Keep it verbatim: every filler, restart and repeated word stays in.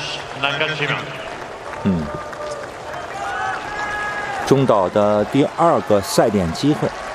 栏杆七秒。 嗯，中岛的第二个赛点机会。